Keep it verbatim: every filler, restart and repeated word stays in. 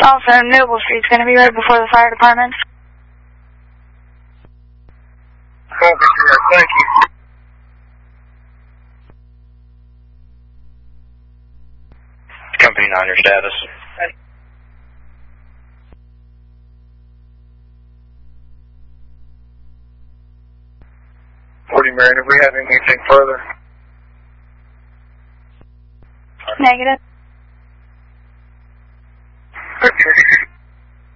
Also, Noble Street's going to be right before the fire department. Copy, sir. Thank you. Company nine, your status. forty, Marion, if we have anything further. Negative. Okay.